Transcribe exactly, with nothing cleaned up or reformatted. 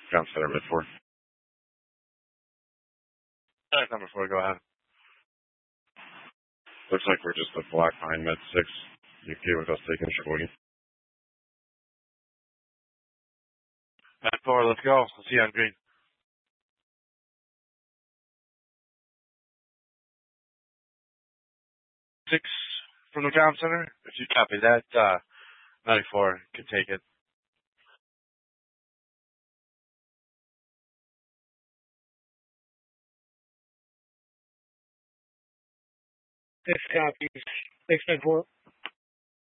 Ground center mid four. Uh, number four, go ahead. Looks like we're just a black behind med six. You okay with us taking Sheboygan? Med four, let's go. I'll see you on green. Six from the ground center. If you copy that, uh, ninety-four can take it. Six copies. Six med four.